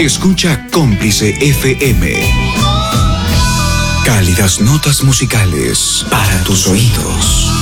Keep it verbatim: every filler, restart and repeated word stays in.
Escucha Cómplice F M. Cálidas notas musicales para tus oídos.